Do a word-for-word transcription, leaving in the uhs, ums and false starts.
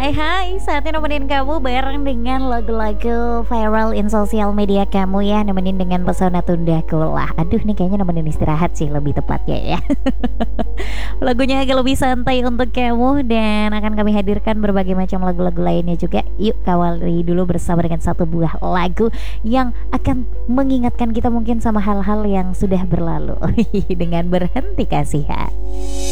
Hai hai, saatnya nemenin kamu bareng dengan lagu-lagu viral in sosial media kamu ya. Nemenin dengan pesona tundaku lah. Aduh nih kayaknya nemenin istirahat sih lebih tepatnya ya. Lagunya agak lebih santai untuk kamu. Dan akan kami hadirkan berbagai macam lagu-lagu lainnya juga. Yuk kawali dulu bersama dengan satu buah lagu yang akan mengingatkan kita mungkin sama hal-hal yang sudah berlalu. Dengan berhenti kasihan.